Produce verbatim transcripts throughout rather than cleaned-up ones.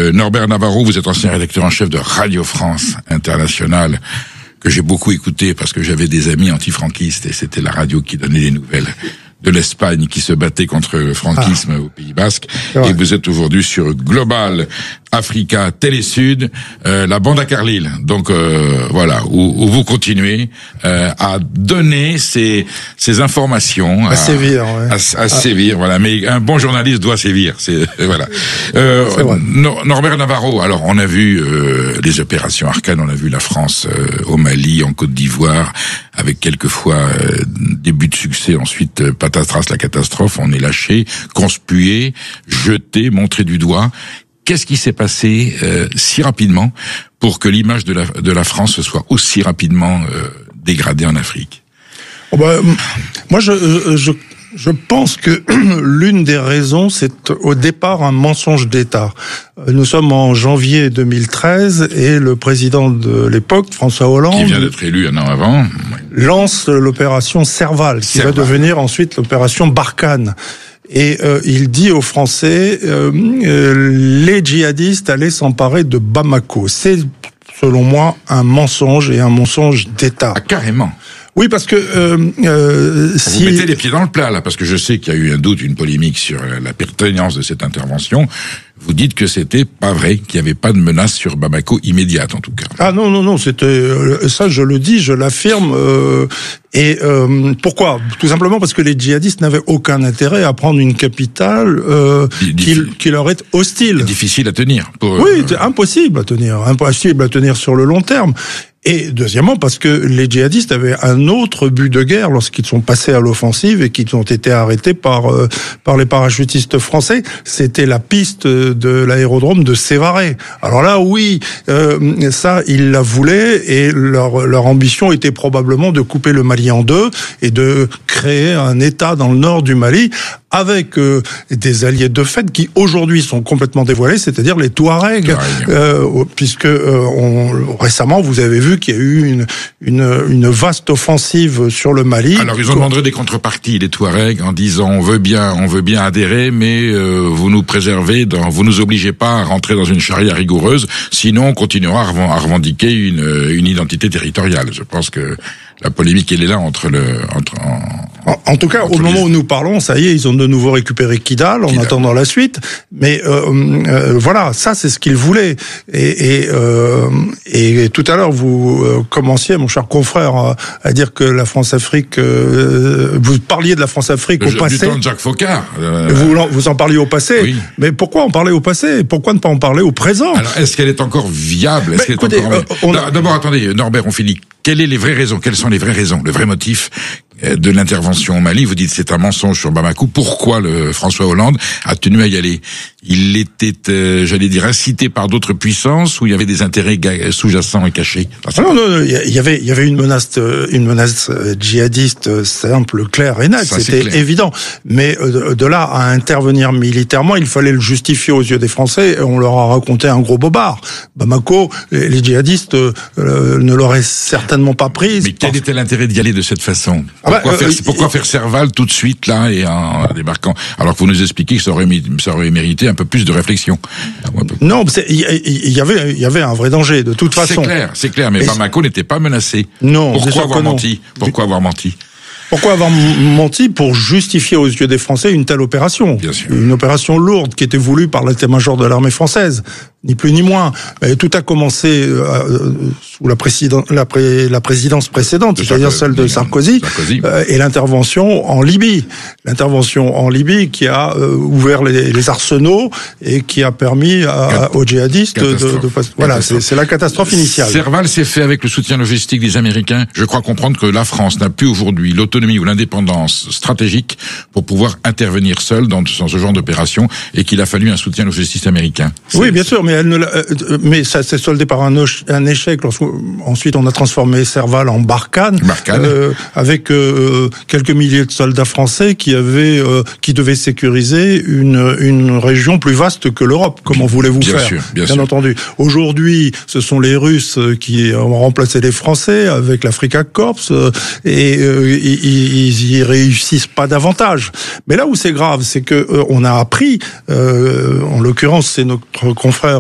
Euh, Norbert Navarro, vous êtes ancien rédacteur en chef de Radio France Internationale, que j'ai beaucoup écouté parce que j'avais des amis antifranquistes et c'était la radio qui donnait les nouvelles de l'Espagne qui se battait contre le franquisme ah. au Pays Basque. Et vous êtes aujourd'hui sur Global Africa Télésud, euh, la bande à Carlyle. Donc euh, voilà, où, où vous continuez euh, à donner ces ces informations, à, à sévir, ouais. à, à, à sévir. Voilà, mais un bon journaliste doit sévir. C'est voilà. Euh, Norbert Navarro. Alors on a vu euh, les opérations Arcane, on a vu la France euh, au Mali, en Côte d'Ivoire, avec quelquefois euh, des buts de succès. Ensuite, euh, patatras, la catastrophe. On est lâché, conspué, jeté, montré du doigt. Qu'est-ce qui s'est passé euh, si rapidement pour que l'image de la, de la France soit aussi rapidement euh, dégradée en Afrique? Oh bah, moi, je, je, je pense que l'une des raisons, c'est au départ un mensonge d'État. Nous sommes en janvier deux mille treize et le président de l'époque, François Hollande, qui vient d'être élu un an avant, lance l'opération Serval, qui Serval. va devenir ensuite l'opération Barkhane. Et euh, il dit aux Français, euh, euh, les djihadistes allaient s'emparer de Bamako. C'est, selon moi, un mensonge et un mensonge d'État. Ah, carrément. Oui, parce que euh, euh, si... Vous mettez les pieds dans le plat, là, parce que je sais qu'il y a eu un doute, une polémique sur la pertinence de cette intervention. Vous dites que c'était pas vrai, qu'il n'y avait pas de menace sur Bamako immédiate, en tout cas. Ah non, non, non, c'était ça, je le dis, je l'affirme. Euh, et euh, pourquoi? Tout simplement parce que les djihadistes n'avaient aucun intérêt à prendre une capitale euh, qui, qui leur est hostile. Difficile à tenir. Pour, oui, euh... impossible à tenir, impossible à tenir sur le long terme. Et deuxièmement, parce que les djihadistes avaient un autre but de guerre lorsqu'ils sont passés à l'offensive et qu'ils ont été arrêtés par euh, par les parachutistes français. C'était la piste de l'aérodrome de Sévaré. Alors là, oui, euh, ça, ils la voulaient et leur leur ambition était probablement de couper le Mali en deux et de créer un État dans le nord du Mali avec euh, des alliés de fait qui aujourd'hui sont complètement dévoilés, c'est-à-dire les Touaregs, euh, puisque euh, on, récemment vous avez vu qu'il y a eu une, une, une vaste offensive sur le Mali. Alors ils ont demandé des contreparties, les Touaregs, en disant on veut bien, on veut bien adhérer, mais euh, vous nous préservez, dans, vous nous obligez pas à rentrer dans une charia rigoureuse, sinon on continuera à revendiquer une, une identité territoriale. Je pense que la polémique elle est là entre le entre en, en, en tout cas au moment les... où nous parlons, ça y est, ils ont de nouveau récupéré Kidal en Kidal. attendant la suite. Mais euh, euh, voilà, ça c'est ce qu'ils voulaient. Et, et, euh, et tout à l'heure vous euh, commenciez, mon cher confrère, à, à dire que la France-Afrique, euh, vous parliez de la France-Afrique au passé. Du temps de Jacques Foccart. Euh... Vous, vous en parliez au passé. Oui. Mais pourquoi en parler au passé? Pourquoi ne pas en parler au présent? Alors est-ce qu'elle est encore viable? Est-ce qu'elle est encore... euh, on... D'abord attendez, Norbert, on finit. Quelles sont les vraies raisons? Quelles sont les vraies raisons, le vrai motif de l'intervention au Mali? Vous dites c'est un mensonge sur Bamako. Pourquoi le François Hollande a tenu à y aller? Il était, euh, j'allais dire, incité par d'autres puissances ou il y avait des intérêts sous-jacents et cachés? Ah non, non, il y avait, il y avait une menace, une menace djihadiste simple, claire et nette. Ça, c'était évident. Mais de là à intervenir militairement, il fallait le justifier aux yeux des Français. Et on leur a raconté un gros bobard. Bamako, les, les djihadistes euh, ne l'auraient certainement pas prise. Mais quel parce... était l'intérêt d'y aller de cette façon? Ah Pourquoi, bah, faire, euh, pourquoi faire Serval tout de suite là et en débarquant? Alors que vous nous expliquez que ça aurait, ça aurait mérité un peu plus de réflexion. Non, il y, y avait, il y avait un vrai danger de toute façon. C'est clair, c'est clair. Mais et Bamako n'était pas menacé. Non. Pourquoi avoir menti? Pourquoi avoir menti? Pourquoi avoir menti? Pour justifier aux yeux des Français une telle opération. Bien sûr. Une opération lourde qui était voulue par l'état-major de l'armée française. Ni plus ni moins. Et tout a commencé euh, sous la, président, la, pré, la présidence précédente, c'est-à-dire celle de Sarkozy, Sarkozy. Euh, et l'intervention en Libye. L'intervention en Libye qui a euh, ouvert les, les arsenaux et qui a permis à, aux djihadistes de, de, de... Voilà, c'est, c'est la catastrophe initiale. Serval s'est fait avec le soutien logistique des Américains. Je crois comprendre que la France n'a plus aujourd'hui l'autonomie ou l'indépendance stratégique pour pouvoir intervenir seule dans ce genre d'opération et qu'il a fallu un soutien logistique américain. C'est, oui, bien sûr, mais elle ne l'a, euh, mais ça s'est soldé par un, un échec. Ensuite, on a transformé Serval en Barkhane, Barkhane. Euh, avec euh, quelques milliers de soldats français qui avaient, euh, qui devaient sécuriser une une région plus vaste que l'Europe. Comment voulez-vous bien faire? Sûr, bien, bien sûr. entendu. Aujourd'hui, ce sont les Russes qui ont remplacé les Français avec l'Africa Corps euh, et euh, ils, ils y réussissent pas davantage. Mais là où c'est grave, c'est que euh, on a appris, euh, en l'occurrence, c'est notre confrère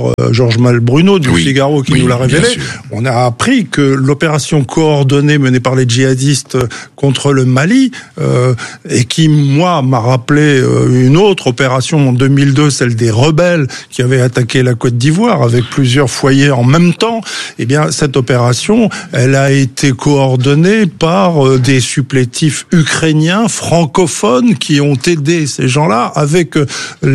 Georges Malbruno du oui, Figaro qui oui, nous l'a révélé. On a appris que l'opération coordonnée menée par les djihadistes contre le Mali, euh, et qui, moi, m'a rappelé euh, une autre opération en deux mille deux, celle des rebelles qui avaient attaqué la Côte d'Ivoire avec plusieurs foyers en même temps, eh bien, cette opération, elle a été coordonnée par euh, des supplétifs ukrainiens francophones qui ont aidé ces gens-là avec euh,